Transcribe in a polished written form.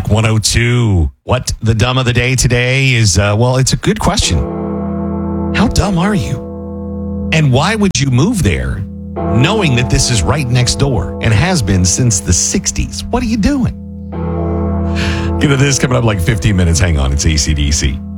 Rock 102. What the dumb of the day today is, it's a good question. How dumb are you? And why would you move there knowing that this is right next door and has been since the 60s? What are you doing? Get to this coming up like 15 minutes. Hang on. It's AC/DC.